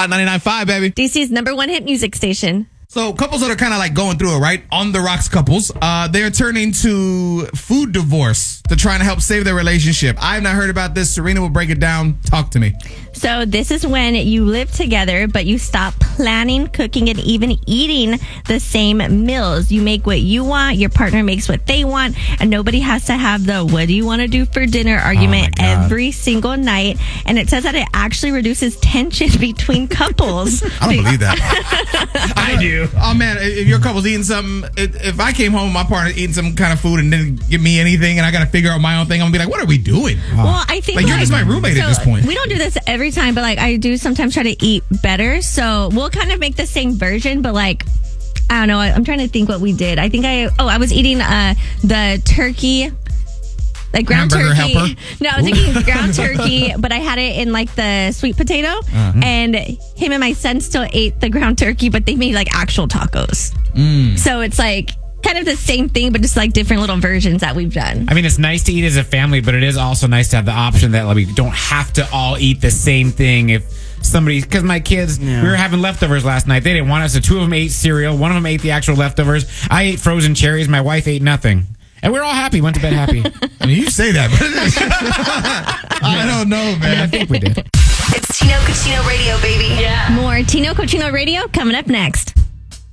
Hot 99.5, baby. DC's #1 hit music station. So couples that are kind of like going through it, right? On the rocks couples, they're turning to food divorce to try and help save their relationship. I've not heard about this. Serena will break it down. Talk to me. So this is when you live together, but you stop planning, cooking, and even eating the same meals. You make what you want, your partner makes what they want, and nobody has to have the what do you want to do for dinner argument every single night. And it says that it actually reduces tension between couples. I don't believe that. I do. Oh, man, if your couple's eating something, if I came home and my partner's eating some kind of food and didn't give me anything and I got to figure out my own thing, I'm going to be like, what are we doing? Well, I think like you're just my roommate at this point. We don't do this every time, but like I do sometimes try to eat better. So we'll kind of make the same version, but like, I don't know. I'm trying to think what we did. I think I was eating the turkey. Like ground Hamburger turkey. helper? No, I was eating ground turkey, but I had it in like the sweet potato. And him and my son still ate the ground turkey, but they made like actual tacos. So it's like kind of the same thing, but just like different little versions that we've done. I mean, it's nice to eat as a family, but it is also nice to have the option that like, we don't have to all eat the same thing. If somebody, because my kids, we were having leftovers last night. They didn't want us. So 2 of them ate cereal. 1 of them ate the actual leftovers. I ate frozen cherries. My wife ate nothing. And we're all happy. Went to bed happy. I mean, you say that, but I don't know, man. I think we did. It's Tino Cochino Radio, baby. More Tino Cochino Radio coming up next.